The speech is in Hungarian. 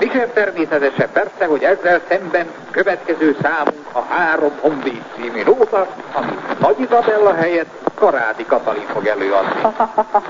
Mi sem természetesebb persze, hogy ezzel szemben következő számunk a 3 Honvéd című nóta, amit Nagy Izabella helyett Karádi Katalin fog előadni.